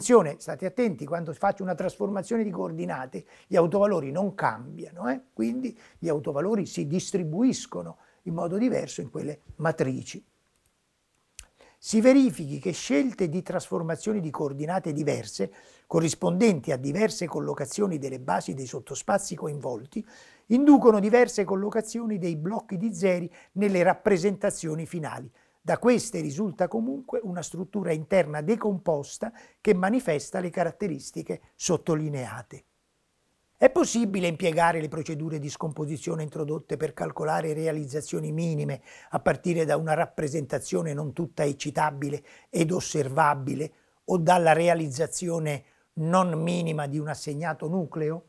Attenzione, state attenti, quando faccio una trasformazione di coordinate gli autovalori non cambiano, quindi gli autovalori si distribuiscono in modo diverso in quelle matrici. Si verifichi che scelte di trasformazioni di coordinate diverse, corrispondenti a diverse collocazioni delle basi dei sottospazi coinvolti, inducono diverse collocazioni dei blocchi di zeri nelle rappresentazioni finali. Da queste risulta comunque una struttura interna decomposta che manifesta le caratteristiche sottolineate. È possibile impiegare le procedure di scomposizione introdotte per calcolare realizzazioni minime a partire da una rappresentazione non tutta eccitabile ed osservabile o dalla realizzazione non minima di un assegnato nucleo?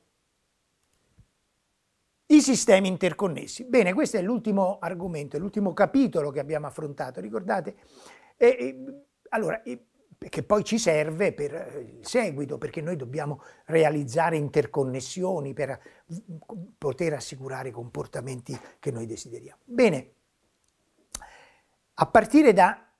I sistemi interconnessi. Bene, questo è l'ultimo argomento, è l'ultimo capitolo che abbiamo affrontato, ricordate? Che poi ci serve per il seguito, perché noi dobbiamo realizzare interconnessioni per poter assicurare i comportamenti che noi desideriamo. Bene, a partire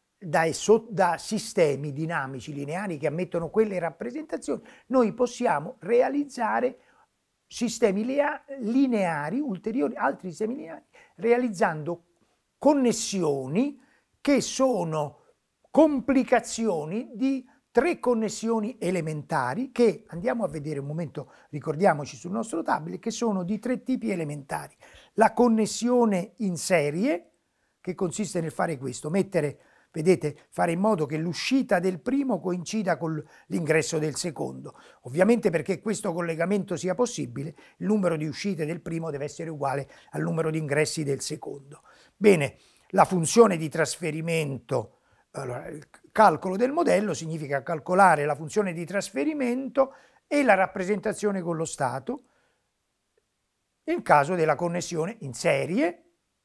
da sistemi dinamici lineari che ammettono quelle rappresentazioni, noi possiamo realizzare sistemi lineari, ulteriori, altri sistemi lineari, realizzando connessioni che sono complicazioni di tre connessioni elementari che andiamo a vedere un momento, ricordiamoci sul nostro tablet, che sono di tre tipi elementari. La connessione in serie, che consiste nel fare questo, fare in modo che l'uscita del primo coincida con l'ingresso del secondo. Ovviamente, perché questo collegamento sia possibile, il numero di uscite del primo deve essere uguale al numero di ingressi del secondo. Bene, la funzione di trasferimento, allora, il calcolo del modello significa calcolare la funzione di trasferimento e la rappresentazione con lo stato in caso della connessione in serie.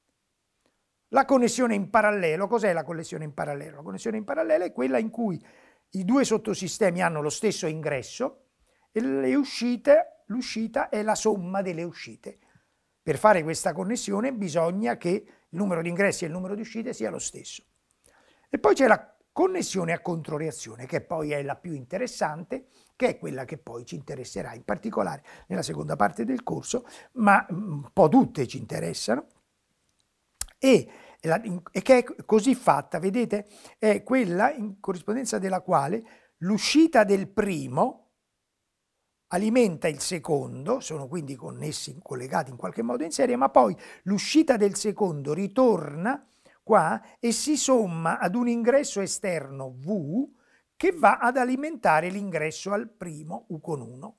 La connessione in parallelo, cos'è la connessione in parallelo? La connessione in parallelo è quella in cui i due sottosistemi hanno lo stesso ingresso e l'uscita è la somma delle uscite. Per fare questa connessione bisogna che il numero di ingressi e il numero di uscite sia lo stesso. E poi c'è la connessione a controreazione, che poi è la più interessante, che è quella che poi ci interesserà in particolare nella seconda parte del corso, ma un po' tutte ci interessano. E che è così fatta, vedete, è quella in corrispondenza della quale l'uscita del primo alimenta il secondo, sono quindi collegati in qualche modo in serie, ma poi l'uscita del secondo ritorna qua e si somma ad un ingresso esterno V che va ad alimentare l'ingresso al primo U con 1.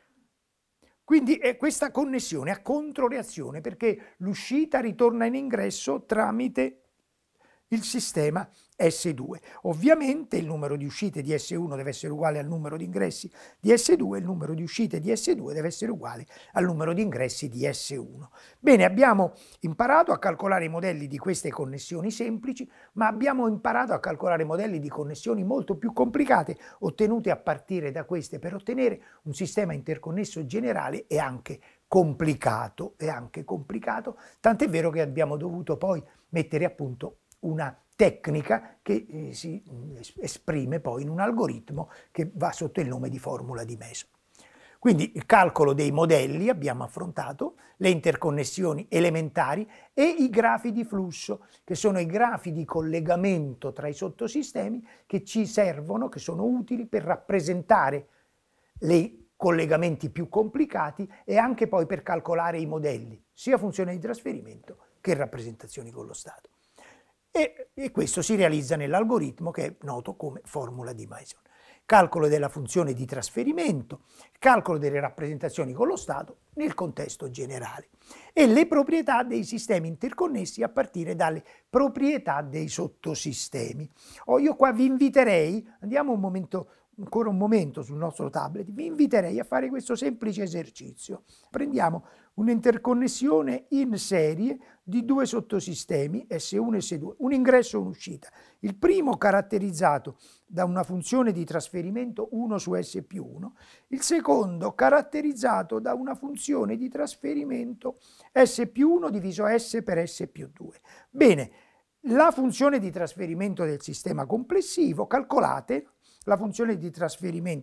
Quindi è questa connessione a controreazione, perché l'uscita ritorna in ingresso tramite il sistema S2. Ovviamente il numero di uscite di S1 deve essere uguale al numero di ingressi di S2 e il numero di uscite di S2 deve essere uguale al numero di ingressi di S1. Bene, abbiamo imparato a calcolare i modelli di queste connessioni semplici, ma abbiamo imparato a calcolare modelli di connessioni molto più complicate ottenute a partire da queste per ottenere un sistema interconnesso generale e anche complicato, tant'è vero che abbiamo dovuto poi mettere a punto una tecnica che si esprime poi in un algoritmo che va sotto il nome di formula di Meson. Quindi il calcolo dei modelli abbiamo affrontato, le interconnessioni elementari e i grafi di flusso, che sono i grafi di collegamento tra i sottosistemi che ci servono, che sono utili per rappresentare i collegamenti più complicati e anche poi per calcolare i modelli, sia funzioni di trasferimento che rappresentazioni con lo stato. E questo si realizza nell'algoritmo che è noto come formula di Meson. Calcolo della funzione di trasferimento, calcolo delle rappresentazioni con lo stato nel contesto generale e le proprietà dei sistemi interconnessi a partire dalle proprietà dei sottosistemi. Io qua vi inviterei, andiamo ancora un momento sul nostro tablet, vi inviterei a fare questo semplice esercizio. Prendiamo un'interconnessione in serie di due sottosistemi S1 e S2, un ingresso e un'uscita. Il primo caratterizzato da una funzione di trasferimento 1 su S più 1, il secondo caratterizzato da una funzione di trasferimento S più 1 diviso S per S più 2. Bene, la funzione di trasferimento del sistema complessivo, calcolate la funzione di trasferimento